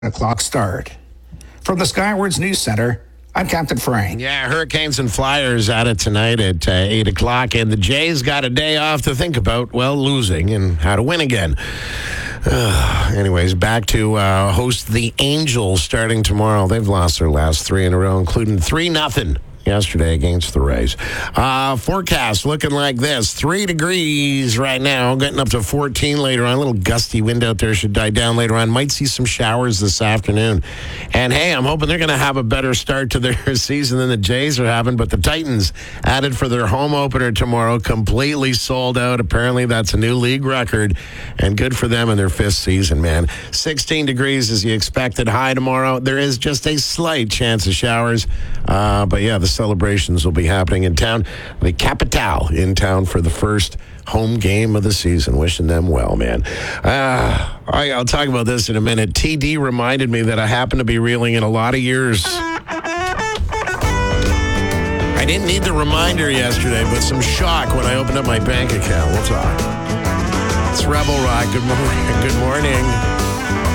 o'clock start. From the Skywards News Center, I'm Captain Frank. Yeah, Hurricanes and Flyers at it tonight at 8 o'clock, and the Jays got a day off to think about, losing and how to win again. Anyways, back to host the Angels starting tomorrow. They've lost their last three in a row, including 3-0 yesterday against the Rays. Forecast looking like this. 3 degrees right now, getting up to 14 later on. A little gusty wind out there, should die down later on. Might see some showers this afternoon. And hey, I'm hoping they're going to have a better start to their season than the Jays are having. But the Titans added for their home opener tomorrow, completely sold out. Apparently that's a new league record, and good for them in their fifth season, man. 16 degrees is the expected high tomorrow. There is just a slight chance of showers. But yeah, the celebrations will be happening in town. The Capitale in town for the first home game of the season. Wishing them well, man. I'll talk about this in a minute. TD reminded me that I happen to be reeling in a lot of years. I didn't need the reminder yesterday, but some shock when I opened up my bank account. We'll talk. It's Rebel Rock. Good morning. Good morning.